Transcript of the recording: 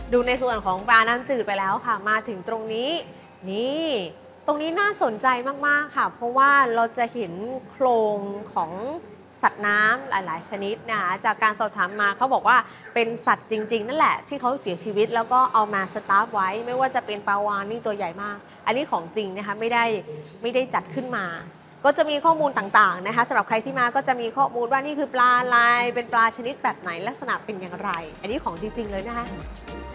ดูในส่วนของปลาน้ำจืดไปแล้วค่ะมาถึงตรงนี้นี่ตรงนี้น่าสนใจมากๆค่ะเพราะว่าเราจะเห็นโครงของสัตว์น้ำหลายๆชนิดนะคะจากการสอบถามมาเขาบอกว่าเป็นสัตว์จริงๆนั่นแหละที่เขาเสียชีวิตแล้วก็เอามาสตาร์ฟไว้ไม่ว่าจะเป็นปลาวาฬนี่ตัวใหญ่มากอันนี้ของจริงนะคะไม่ได้จัดขึ้นมาก็จะมีข้อมูลต่างๆนะคะสำหรับใครที่มาก็จะมีข้อมูลว่านี่คือปลาอะไรเป็นปลาชนิดแบบไหนลักษณะเป็นอย่างไรอันนี้ของจริงๆเลยนะคะ